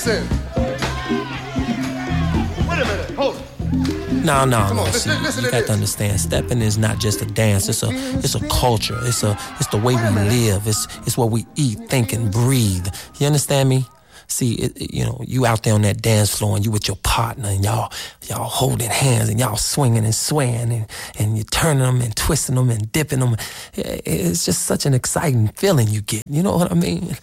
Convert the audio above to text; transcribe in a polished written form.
Listen. Wait a minute. Hold it. No. Listen you got to understand, stepping is not just a dance. It's a culture. It's the way we live. It's what we eat, think, and breathe. You understand me? See, you out there on that dance floor and you with your partner and y'all holding hands and y'all swinging and swaying and you turning them and twisting them and dipping them. It's just such an exciting feeling you get. You know what I mean?